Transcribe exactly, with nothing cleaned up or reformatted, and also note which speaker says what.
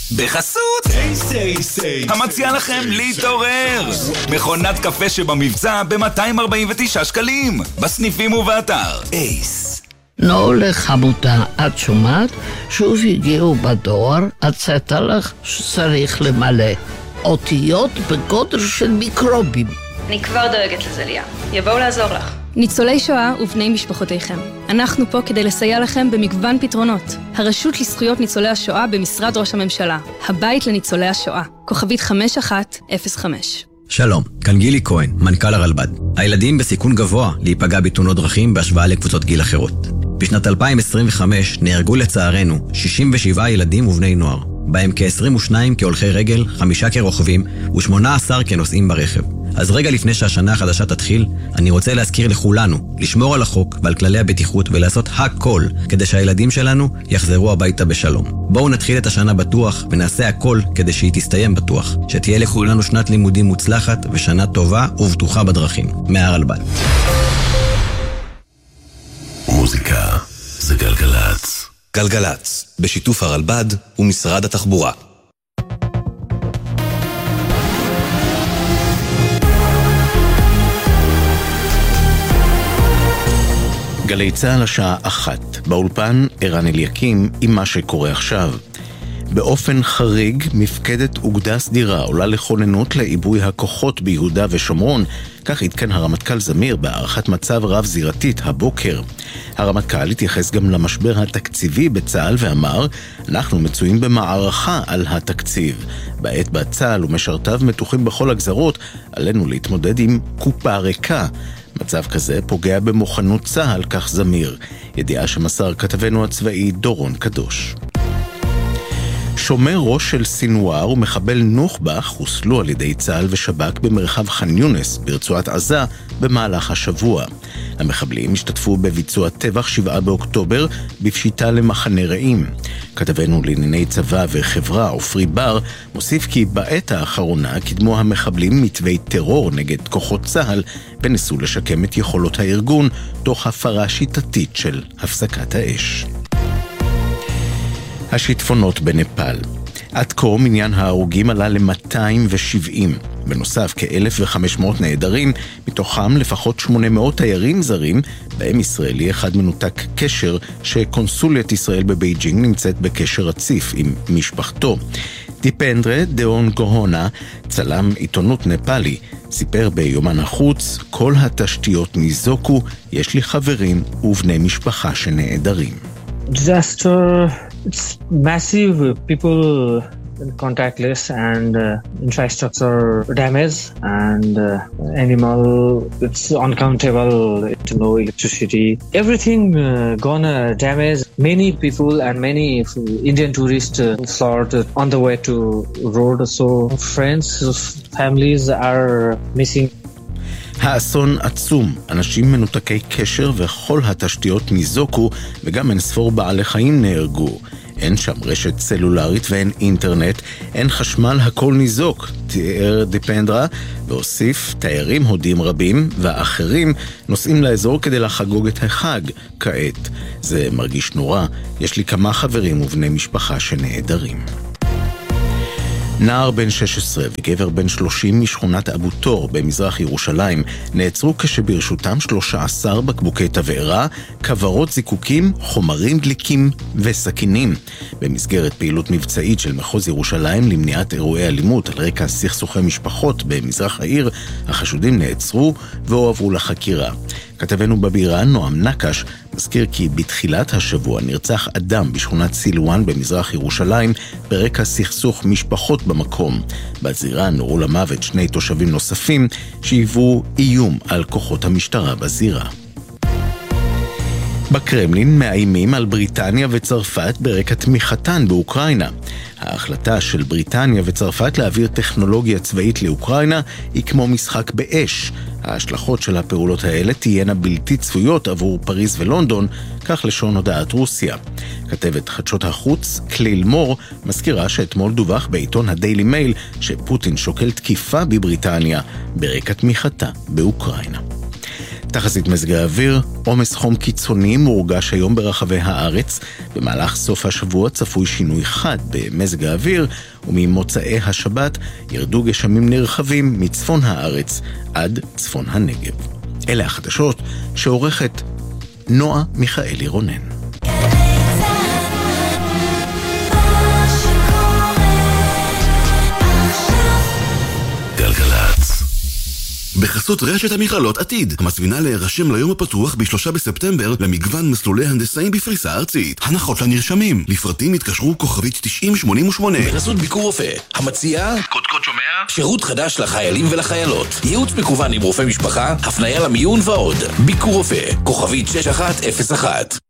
Speaker 1: בחסות המציע לכם להתעורר, מכונת קפה שבמבצע ב-מאתיים ארבעים ותשעה שקלים בסניפים ובאתר אייס.
Speaker 2: נו לחמותה, את שומעת? שוב הגיעו בדואר, הצעת לך שצריך למלא אותיות בגודל של מיקרובים.
Speaker 3: אני כבר דואגת לזה, ליה. יבואו לעזור לך.
Speaker 4: ניצולי שואה ובני משפחותיכם. אנחנו פה כדי לסייע לכם במגוון פתרונות. הרשות לזכויות ניצולי השואה במשרד ראש הממשלה. הבית לניצולי השואה. כוכבית חמש אחת אפס חמש.
Speaker 5: שלום, כאן גילי כהן, מנכ"ל הרלב"ד. הילדים בסיכון גבוה להיפגע בתאונות דרכים בהשוואה לקבוצות גיל אחרות. בשנת אלפיים עשרים וחמש נהרגו לצערנו שישים ושבעה ילדים ובני נוער, בהם כ-עשרים ושניים כהולכי רגל, חמישה כרוכבים ו-שמונה עשר כנוסעים ברכב. אז רגע לפני שהשנה החדשה תתחיל, אני רוצה להזכיר לכולנו לשמור על החוק ועל כללי הבטיחות ולעשות הכל כדי שהילדים שלנו יחזרו הביתה בשלום. בואו נתחיל את השנה בטוח ונעשה הכל כדי שהיא תסתיים בטוח. שתהיה לכולנו שנת לימודים מוצלחת ושנה טובה ובטוחה בדרכים. מהרלב"ד.
Speaker 6: מוזיקה זה גלגלץ.
Speaker 1: גלגלץ, בשיתוף הרלב"ד ומשרד התחבורה.
Speaker 6: גלי צהל השעה אחת, באולפן ערן אליקים עם מה שקורה עכשיו. באופן חריג, מפקדת אוגדה סדירה עולה לכוננות לעיבוי הכוחות ביהודה ושומרון, כך עדכן הרמטכ"ל זמיר בהערכת מצב רב זירתית הבוקר. הרמטכ"ל התייחס גם למשבר התקציבי בצה"ל ואמר, אנחנו מצויים במערכה על התקציב. בעת בה צה"ל ומשרתיו מתוחים בכל הגזרות, עלינו להתמודד עם קופה ריקה. מצב כזה פוגע במוכנות צה"ל, כך זמיר. ידיעה שמסר כתבנו הצבאי דורון קדוש. שומר ראש של סינואר ומחבל נוח'בה חוסלו על ידי צה"ל ושב"כ במרחב ח'אן יונס ברצועת עזה במהלך השבוע. המחבלים השתתפו בביצוע טבח שבעה באוקטובר בפשיטה למחנה רעים. כתבנו לענייני צבא וחברה עופרי בר מוסיף כי בעת האחרונה קידמו המחבלים מתווי טרור נגד כוחות צה"ל וניסו לשקם את יכולות הארגון תוך הפרה שיטתית של הפסקת האש. השיטפונות בנפאל. עד כה מניין ההרוגים עלה ל-מאתיים ושבעים. בנוסף כ-אלף וחמש מאות נעדרים, מתוכם לפחות שמונה מאות תיירים זרים, בהם ישראלי אחד מנותק קשר שקונסוליית ישראל בבייג'ינג נמצאת בקשר רציף עם משפחתו. דיפנדרה דאון גוהונה, צלם עיתונות נפאלי, סיפר ביומן החוץ, כל התשתיות ניזוקו, יש לי חברים ובני משפחה שנעדרים.
Speaker 7: Disaster, it's massive, people contactless and uh, infrastructure damage and uh, animal, it's uncountable, no electricity. Everything uh, gonna damage. Many people and many Indian tourists uh, slaughtered on the way to road. So friends, families are missing.
Speaker 6: האסון עצום, אנשים מנותקי קשר וכל התשתיות ניזוקו וגם אין ספור בעלי חיים נהרגו. אין שם רשת סלולרית ואין אינטרנט, אין חשמל, הכל ניזוק, תיאר דיפנדרה, והוסיף, תיירים הודים רבים והאחרים נוסעים לאזור כדי לחגוג את החג כעת. זה מרגיש נורא, יש לי כמה חברים ובני משפחה שנעדרים. נער בן שש עשרה וגבר בן שלושים משכונת אבו תור במזרח ירושלים נעצרו כשברשותם שלושה עשר בקבוקי תבערה, כוורות זיקוקים, חומרים דליקים וסכינים. במסגרת פעילות מבצעית של מחוז ירושלים למניעת אירועי אלימות על רקע סכסוכי משפחות במזרח העיר, החשודים נעצרו והועברו לחקירה. כתבנו בבירה נועם נקש מזכיר כי בתחילת השבוע נרצח אדם בשכונת סילואן במזרח ירושלים ברקע סכסוך משפחות במקום. בזירה נורו למוות שני תושבים נוספים שהיוו איום על כוחות המשטרה בזירה. בקרמלין מאיימים על בריטניה וצרפת ברקע תמיכתן באוקראינה. ההחלטה של בריטניה וצרפת להעביר טכנולוגיה צבאית לאוקראינה היא כמו משחק באש. ההשלכות של הפעולות האלה תהיינה בלתי צפויות עבור פריז ולונדון, כך לשון הודעת רוסיה. כתבת חדשות החוץ קליל מור מזכירה שאתמול דווח בעיתון הדיילי מייל שפוטין שוקל תקיפה בבריטניה ברקע תמיכתה באוקראינה. תחזית מזג האוויר, עומס חום קיצוני מורגש היום ברחבי הארץ. במהלך סוף השבוע צפוי שינוי חד במזג האוויר, וממוצאי השבת ירדו גשמים נרחבים מצפון הארץ עד צפון הנגב. אלה החדשות שעורכת נועה מיכאלי רונן.
Speaker 8: בחסות רשת המכללות עתיד, המזמינה להירשם ליום הפתוח בשלושה בספטמבר למגוון מסלולי הנדסאים בפריסה ארצית. הנחות לנרשמים, לפרטים התקשרו כוכבית תשעים שמונים ושמונה.
Speaker 9: בחסות ביקור רופא, המציעה קודקוד שומע, שירות חדש לחיילים ולחיילות, ייעוץ מקוון עם רופא משפחה, הפניה למיון ועוד. ביקור רופא, כוכבית שש אחת אפס אחת.